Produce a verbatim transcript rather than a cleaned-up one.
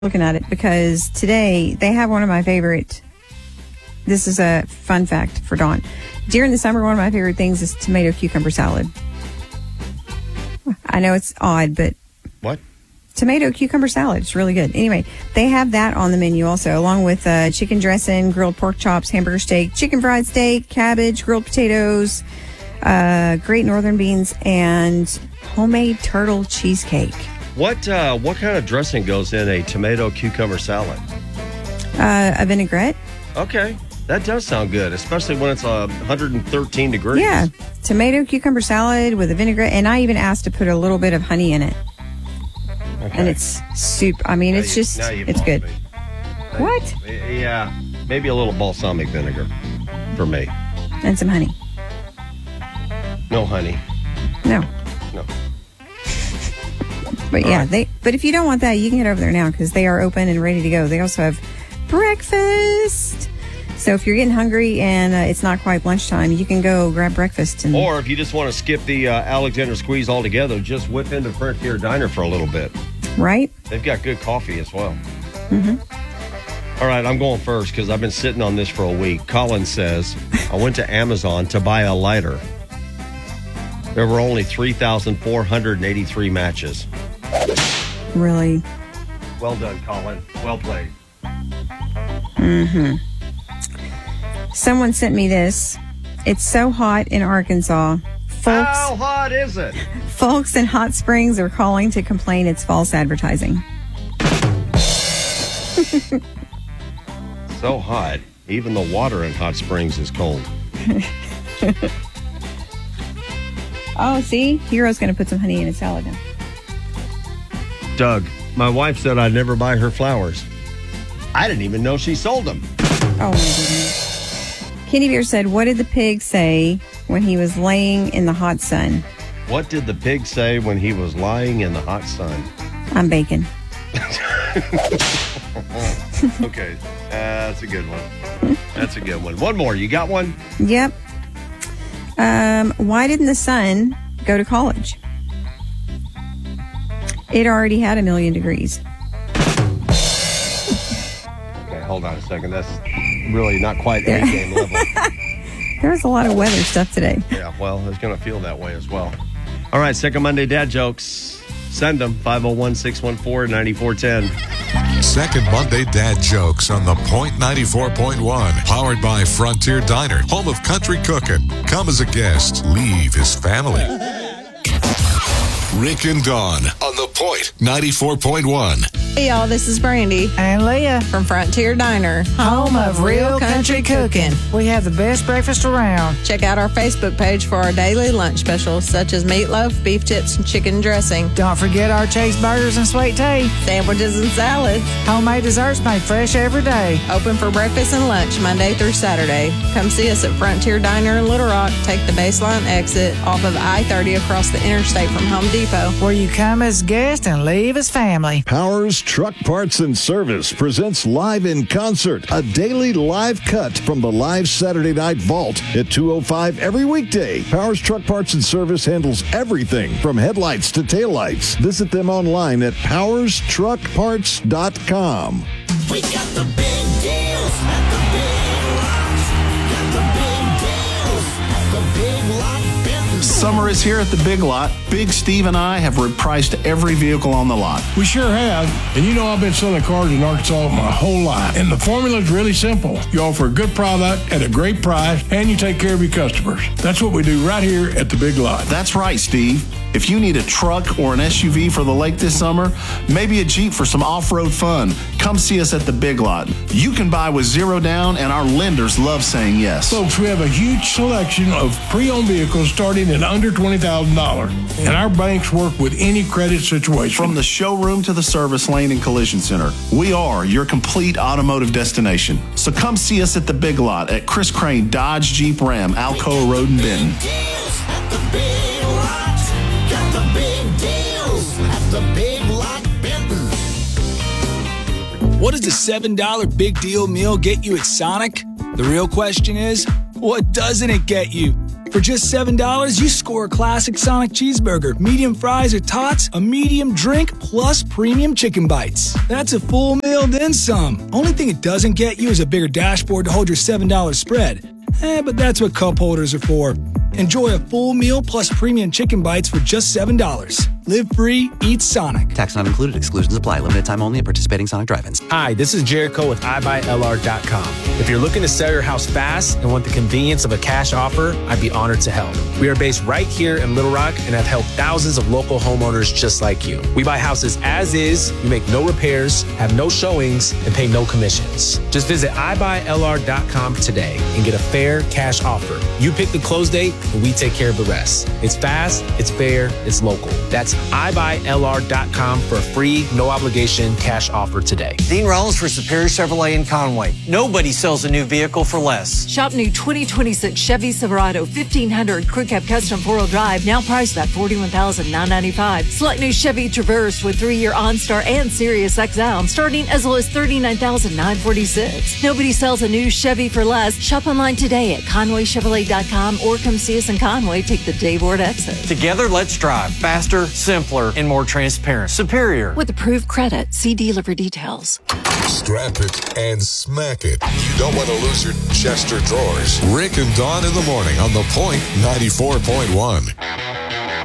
looking at it because today they have one of my favorite. This is a fun fact for Dawn. During the summer, one of my favorite things is tomato cucumber salad. I know it's odd, but what? Tomato cucumber salad. It's really good. Anyway, they have that on the menu also, along with uh, chicken dressing, grilled pork chops, hamburger steak, chicken fried steak, cabbage, grilled potatoes, uh, Great Northern beans, and homemade turtle cheesecake. What uh, what kind of dressing goes in a tomato cucumber salad? Uh, a vinaigrette. Okay, that does sound good, especially when it's uh, one hundred thirteen degrees. Yeah, tomato cucumber salad with a vinaigrette, and I even asked to put a little bit of honey in it. Okay. And it's soup. I mean, Now it's you- just, now you've it's lost good. me. What? Yeah, maybe a little balsamic vinegar for me. And some honey. No honey. No. No. But All yeah, right. they. But if you don't want that, you can get over there now because they are open and ready to go. They also have breakfast. So if you're getting hungry and uh, it's not quite lunchtime, you can go grab breakfast. And Or if you just want to skip the uh, Alexander Squeeze altogether, just whip into Frontier Diner for a little bit. right? They've got good coffee as well. Mm-hmm. All right, I'm going first because I've been sitting on this for a week. Colin says, I went to Amazon to buy a lighter. There were only three thousand four hundred eighty-three matches. Really. Well done, Colin. Well played. Mm-hmm. Someone sent me this. It's so hot in Arkansas. Folks, How hot is it? folks in Hot Springs are calling to complain it's false advertising. So hot. Even the water in Hot Springs is cold. Oh, see? Hero's going to put some honey in his salad now. Doug, my wife said I'd never buy her flowers. I didn't even know she sold them. Oh, my goodness. Kenny Bear said, what did the pig say when he was laying in the hot sun? What did the pig say when he was lying in the hot sun? I'm bacon. Okay, uh, that's a good one. That's a good one. One more. You got one? Yep. Um, why didn't the sun go to college? It already had a million degrees. Okay, hold on a second. That's really not quite A game level. There's a lot of weather stuff today. Yeah, well, it's going to feel that way as well. All right, Second Monday Dad Jokes. Send them, five oh one, six one four, nine four one zero. Second Monday Dad Jokes on the Point ninety-four point one. Powered by Frontier Diner, home of country cooking. Come as a guest, leave his family. Rick and Dawn on the Point ninety-four point one. Hey y'all, this is Brandy And Leah, from Frontier Diner, home of real country cooking. We have the best breakfast around. Check out our Facebook page for our daily lunch specials such as meatloaf, beef tips, and chicken dressing, Don't forget our Chase burgers and sweet tea. sandwiches and salads. Homemade desserts made fresh every day. Open for breakfast and lunch Monday through Saturday. Come see us at Frontier Diner in Little Rock. Take the baseline exit off of I thirty across the interstate from Home Depot. Where you come as guest and leave as family. Powers Truck Parts and Service presents Live in Concert, a daily live cut from the live Saturday Night Vault at two oh five every weekday. Powers Truck Parts and Service handles everything from headlights to taillights. Visit them online at powers truck parts dot com. We got the big deals at the Big Lots. Got the big deals at the Big Lot Benton. Summer is here at the Big Lot. Big Steve and I have repriced every vehicle on the lot. We sure have. And you know I've been selling cars in Arkansas my whole life. And the formula is really simple. You offer a good product at a great price, and you take care of your customers. That's what we do right here at the Big Lot. That's right, Steve. If you need a truck or an S U V for the lake this summer, maybe a Jeep for some off-road fun, come see us at the Big Lot. You can buy with zero down, and our lenders love saying yes. Folks, we have a huge selection of pre-owned vehicles starting at under twenty thousand dollars. And our banks work with any credit situation. From the showroom to the service lane and collision center, we are your complete automotive destination. So come see us at the Big Lot at Chris Crane Dodge Jeep Ram, Alcoa Road in Benton. Deals at the Big Lot. Got the big deals at the Big Lot Benton. What does a seven dollar big deal meal get you at Sonic? The real question is, what doesn't it get you? For just seven dollars, you score a classic Sonic cheeseburger, medium fries or tots, a medium drink, plus premium chicken bites. That's a full meal, then some. Only thing it doesn't get you is a bigger dashboard to hold your seven dollars spread. Eh, but that's what cup holders are for. Enjoy a full meal plus premium chicken bites for just seven dollars. Live free, eat Sonic. Tax not included. Exclusions apply. Limited time only at participating Sonic drive-ins. Hi, this is Jericho with i buy L R dot com. If you're looking to sell your house fast and want the convenience of a cash offer, I'd be honored to help. We are based right here in Little Rock and have helped thousands of local homeowners just like you. We buy houses as is, we make no repairs, have no showings, and pay no commissions. Just visit i buy L R dot com today and get a fair cash offer. You pick the close date and we take care of the rest. It's fast, it's fair, it's local. That's i buy L R dot com for a free, no obligation cash offer today. Dean Rollins for Superior Chevrolet in Conway. Nobody sells a new vehicle for less. Shop new twenty twenty-six Chevy Silverado fifteen hundred Crew Cab Custom four-wheel drive, now priced at forty-one thousand nine hundred ninety-five dollars. Select new Chevy Traverse with three-year OnStar and Sirius X M, starting as low as thirty-nine thousand nine hundred forty-six dollars. Nobody sells a new Chevy for less. Shop online today at Conway Chevrolet dot com or come see us in Conway. Take the Dave Ward exit. Together, let's drive faster, simpler, and more transparent. Superior. With approved credit, see dealer for details. Strap it and smack it. You don't want to lose your Chester drawers. Rick and Dawn in the morning on The Point ninety-four point one.